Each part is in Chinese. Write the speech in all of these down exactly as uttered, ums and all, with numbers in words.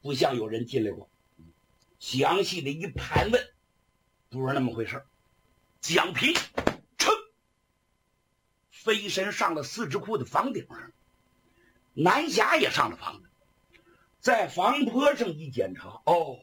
不像有人进来过。详细的一盘问，不是那么回事。蒋平噌飞身上了四支库的房顶上，南霞也上了房子，在房坡上一检查，哦，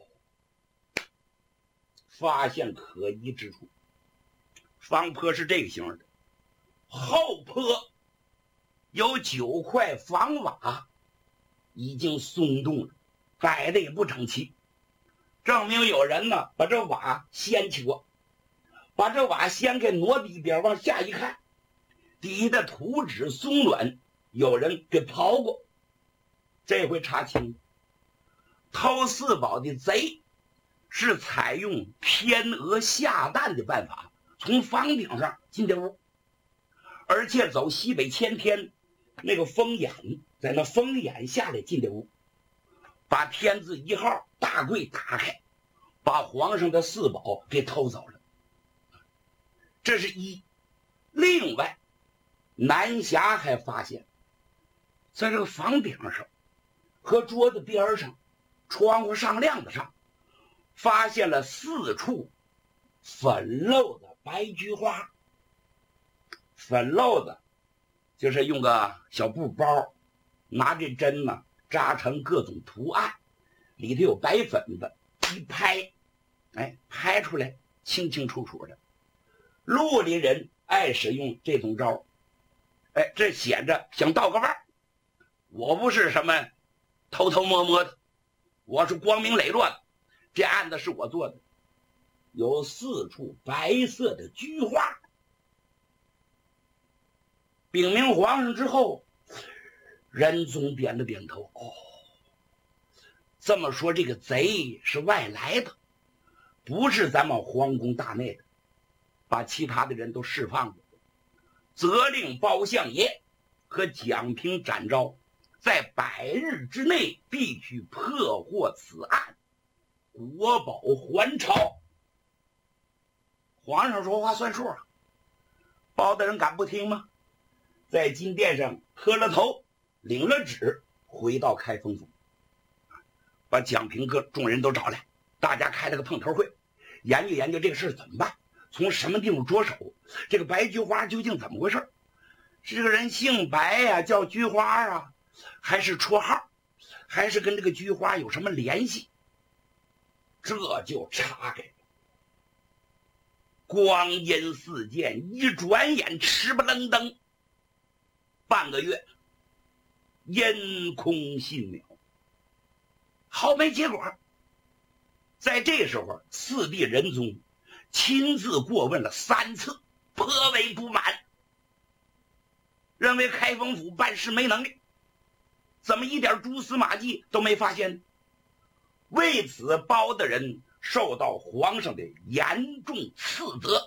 发现可疑之处。房坡是这个形的，后坡有九块房瓦已经松动了，摆的也不整齐，证明有人呢把这瓦掀起过，把这瓦掀开挪地边，往下一看，底下的土质松软，有人给刨过。这回查清了，偷四宝的贼是采用天鹅下蛋的办法，从房顶上进的屋，而且走西北千天那个风眼，在那风眼下来进的屋，把天字一号大柜打开，把皇上的四宝给偷走了。这是一。另外，南霞还发现，在这个房顶上和桌子边上、窗户上亮子上，发现了四处粉漏的白菊花。粉漏的就是用个小布包，拿这针呢扎成各种图案，里头有白粉的，一拍，哎，拍出来清清楚楚的。绿林人爱使用这种招，哎，这显着想倒个腕。我不是什么偷偷摸摸的，我是光明磊落的，这案子是我做的。有四处白色的菊花。禀明皇上之后，仁宗点了点头，哦，这么说这个贼是外来的，不是咱们皇宫大内的，把其他的人都释放了，责令包相爷和蒋平、展昭在百日之内必须破获此案，国宝还朝。皇上说话算数啊，包大人敢不听吗？在金殿上磕了头，领了旨，回到开封府，把蒋平各众人都找来，大家开了个碰头会，研究研究这个事怎么办，从什么地方着手，这个白菊花究竟怎么回事，是这个人姓白呀、啊，叫菊花啊，还是绰号，还是跟这个菊花有什么联系？这就查开了。光阴似箭，一转眼吃不愣登，半个月，烟空信渺，好没结果。在这时候，四弟仁宗亲自过问了三次，颇为不满，认为开封府办事没能力，怎么一点蛛丝马迹都没发现？为此，包大人受到皇上的严重斥责。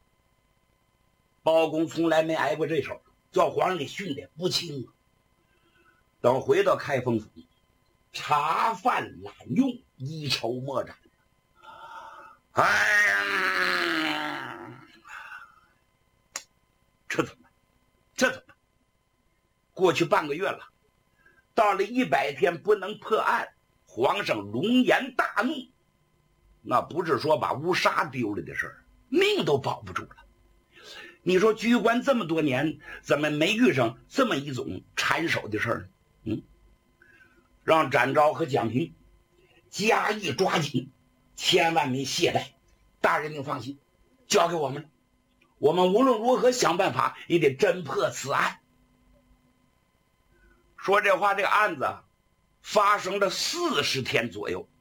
包公从来没挨过这手，叫皇上给训的不轻啊。等回到开封府，茶饭懒用，一筹莫展。哎呀，这怎么办？这怎么办？过去半个月了，到了一百天不能破案，皇上龙颜大怒。那不是说把乌纱丢了的事儿，命都保不住了。你说居官这么多年，怎么没遇上这么一种缠手的事儿呢？嗯，让展昭和蒋平加以抓紧，千万没懈怠。大人您放心，交给我们了，我们无论如何想办法也得侦破此案。说这话，这个案子发生了四十天左右。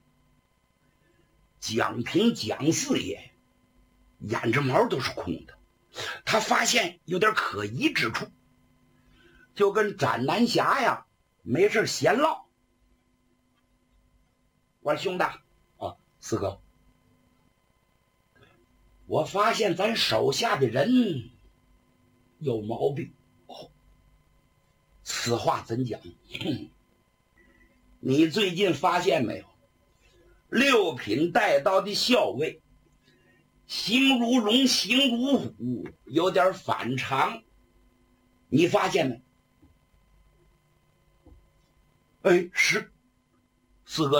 蒋平蒋四爷眼着毛都是空的，他发现有点可疑之处，就跟展南霞呀没事闲唠。我说兄弟啊，四哥，我发现咱手下的人有毛病。哦，此话怎讲？你最近发现没有？六品带刀的校尉形如龙形如虎，有点反常，你发现没？哎，是四哥